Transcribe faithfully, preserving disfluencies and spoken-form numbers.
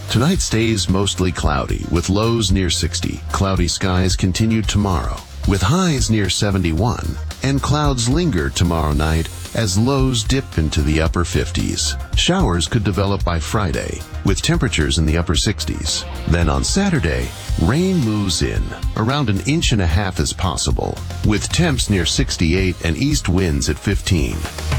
Tonight stays mostly cloudy, with lows near sixty. Cloudy skies continue tomorrow, with highs near seventy-one, and clouds linger tomorrow night as lows dip into the upper fifties. Showers could develop by Friday, with temperatures in the upper sixties. Then on Saturday, rain moves in. Around an inch and a half is possible, with temps near sixty-eight and east winds at fifteen.